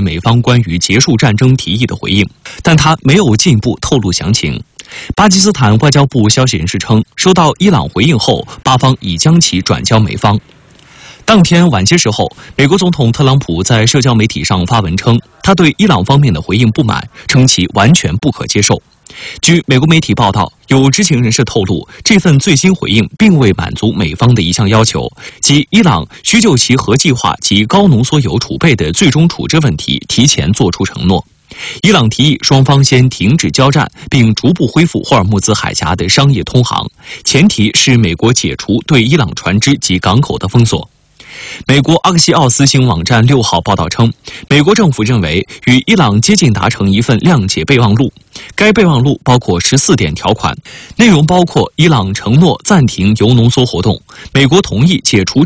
美方关于结束战争提议的回应，但他没有进一步透露详情。巴基斯坦外交部消息人士称，收到伊朗回应后，巴方已将其转交美方。当天晚些时候，美国总统特朗普在社交媒体上发文称，他对伊朗方面的回应不满，称其完全不可接受。据美国媒体报道，有知情人士透露，这份最新回应并未满足美方的一项要求，即伊朗需就其核计划及高浓缩铀储备的最终处置问题提前作出承诺。伊朗提议双方先停止交战，并逐步恢复霍尔木兹海峡的商业通航，前提是美国解除对伊朗船只及港口的封锁。美国阿克西奥斯新闻网站6号报道称，美国政府认为与伊朗接近达成一份谅解备忘录，该备忘录包括14点条款，内容包括伊朗承诺暂停铀浓缩活动，美国同意解除